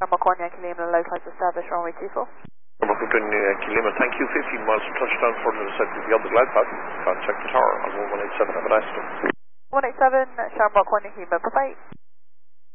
Macron Yankee Lima, localized established runway 24. Brooklyn Yankee Lima, thank you. 15 miles from touchdown, further descent beyond the glide path. Contact the tower on 1187. Have a nice day. 187, Shamrock 1 Yankee Lima, bye-bye.